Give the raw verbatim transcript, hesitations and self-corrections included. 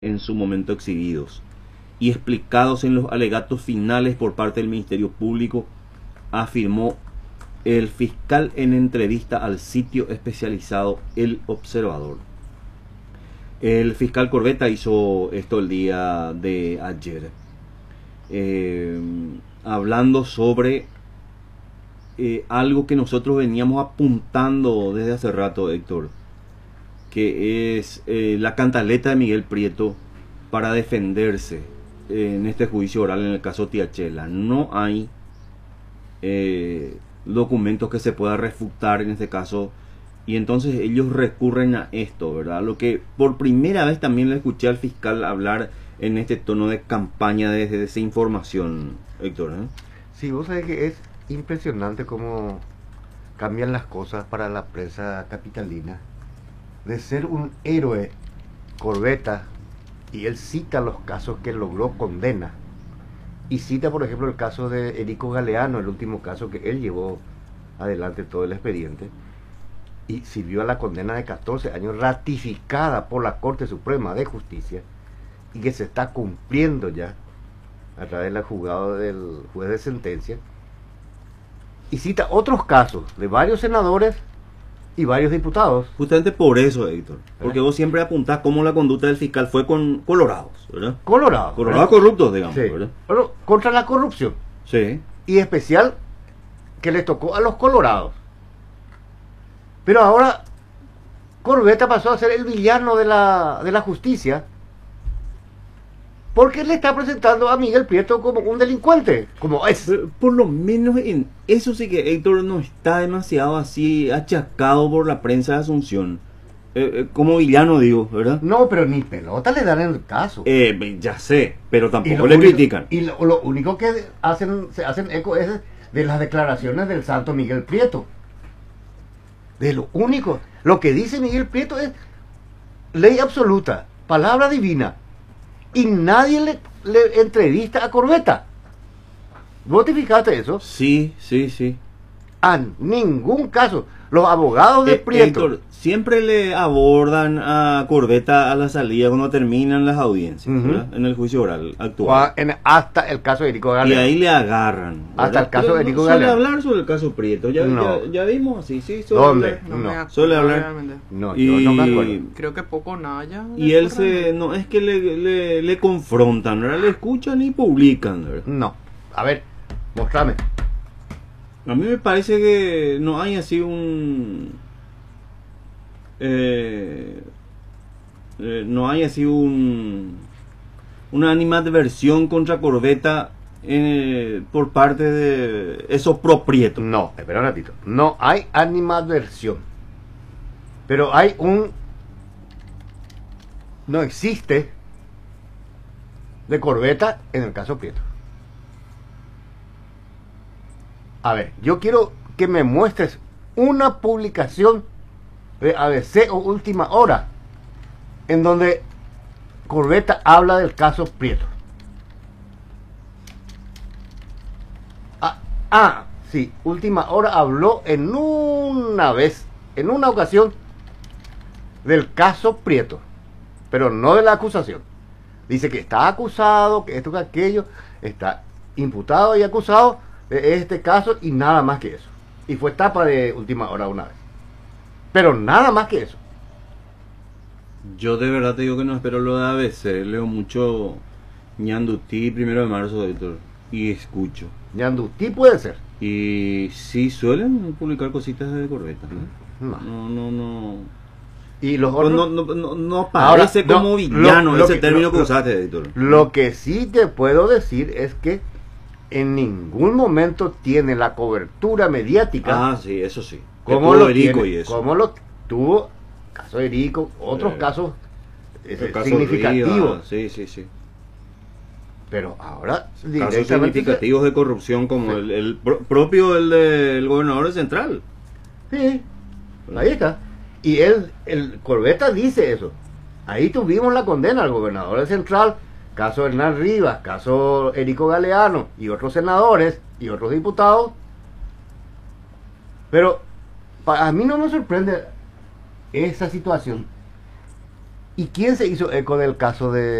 en su momento exhibidos y explicados en los alegatos finales por parte del Ministerio Público, afirmó el fiscal en entrevista al sitio especializado El Observador. El fiscal Corbetta hizo esto el día de ayer, eh, hablando sobre eh, algo que nosotros veníamos apuntando desde hace rato, Héctor, que es eh, la cantaleta de Miguel Prieto para defenderse en este juicio oral en el caso Tiachela. No hay eh, documentos que se pueda refutar en este caso, y entonces ellos recurren a esto, ¿verdad? Lo que por primera vez también le escuché al fiscal hablar en este tono de campaña de desinformación, Héctor, ¿eh? Sí, vos sabés que es impresionante cómo cambian las cosas para la prensa capitalina. De ser un héroe Corbetta, y él cita los casos que logró condena, y cita por ejemplo el caso de Erico Galeano, el último caso que él llevó adelante todo el expediente, y sirvió a la condena de catorce años ratificada por la Corte Suprema de Justicia, y que se está cumpliendo ya a través del juzgado del juez de sentencia, y cita otros casos de varios senadores y varios diputados. Justamente por eso, Héctor, porque ¿verdad? vos siempre apuntás cómo la conducta del fiscal fue con colorados, ¿verdad? Colorados. Colorados corruptos, digamos, Sí. ¿verdad? Pero contra la corrupción. Sí. Y especial que les tocó a los colorados. Pero ahora Corbetta pasó a ser el villano de la, de la justicia, porque le está presentando a Miguel Prieto como un delincuente, como es. Pero por lo menos en eso sí que Héctor no está demasiado así achacado por la prensa de Asunción. Eh, eh, como villano digo, ¿verdad? No, pero ni pelota le dan en el caso. Eh, ya sé, pero Y tampoco lo le único- critican. Y lo, lo único que hacen, se hacen eco es de las declaraciones del santo Miguel Prieto. De lo único. Lo que dice Miguel Prieto es ley absoluta, palabra divina. Y nadie le, le entrevista a Corbetta. ¿Vos te fijaste eso? Sí, sí, sí. En ningún caso. Los abogados de Eh, Prieto. Héctor, siempre le abordan a Corbetta a la salida cuando terminan las audiencias, Ujú. ¿verdad? En el juicio oral actual. en- hasta el caso de Erico Y Galeano. ahí le agarran, Hasta ¿verdad? el caso Pero de Nico no suele Galeano. hablar sobre el caso Prieto, ya, No. ya, ya vimos así, sí, suele ¿Dónde? hablar. No. me acuerdo Suele hablar. realmente. No, Y- yo no me acuerdo. Creo que poco nada ya. Y él se, no es que le, le, le confrontan, ¿verdad? Le escuchan y publican, ¿verdad? No. A ver, mostrame. A mí me parece que no hay así un... eh, eh, no hay así un... una animadversión contra Corbetta eh, por parte de esos pro Prieto. No, espera un ratito. No hay animadversión. Pero hay un... No existe de Corbetta en el caso Prieto. A ver, yo quiero que me muestres una publicación de A B C o Última Hora en donde Corbetta habla del caso Prieto. Ah, ah, sí, Última Hora habló en una vez, en una ocasión, del caso Prieto, pero no de la acusación. Dice que está acusado, que esto, que aquello, está imputado y acusado de este caso y nada más que eso. Y fue tapa de Última Hora una vez. Pero nada más que eso. Yo de verdad te digo que no espero lo de A B C, leo mucho Ñandutí, primero de marzo, Héctor, y escucho. Ñandutí puede ser. Y sí suelen publicar cositas de Corbetta, ¿no? No. No, no, no. Y los Pues otros... no, no, no, no Ahora, parece no, como lo- villano lo ese que- término lo- que lo- usaste, Héctor. Lo que sí te puedo decir es que en ningún momento tiene la cobertura mediática Ah, sí, eso sí. Que como tuvo lo, Erico tiene- y eso. como lo tuvo caso de Erico, otros Eh, casos eh, El caso significativos. Rivas, sí, sí, sí. Pero ahora Casos directamente significativos de corrupción como Sí. el, el pro- propio el del gobernador de Central. sí, ahí está. Y él, el Corbetta dice eso. Ahí tuvimos la condena al gobernador de Central, caso Hernán Rivas, caso Erico Galeano y otros senadores y otros diputados. Pero pa- a mí no me sorprende esa situación. ¿Y quién se hizo eco del caso de